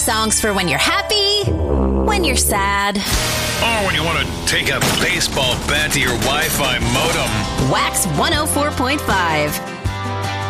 Songs for when you're happy, when you're sad. Or when you want to take a baseball bat to your Wi-Fi modem. Wax 104.5.